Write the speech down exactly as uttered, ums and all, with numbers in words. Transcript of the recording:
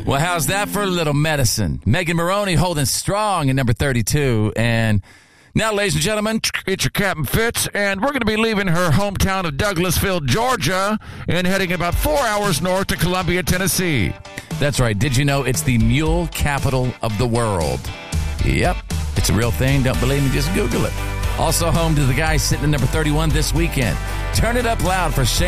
Well, how's that for a little medicine? Megan Maroney holding strong at number thirty-two. And now, ladies and gentlemen, it's your Captain Fitz, and we're going to be leaving her hometown of Douglasville, Georgia, and heading about four hours north to Columbia, Tennessee. That's right. Did you know it's the mule capital of the world? Yep. It's a real thing. Don't believe me? Just Google it. Also home to the guy sitting at number thirty-one this weekend. Turn it up loud for Shane.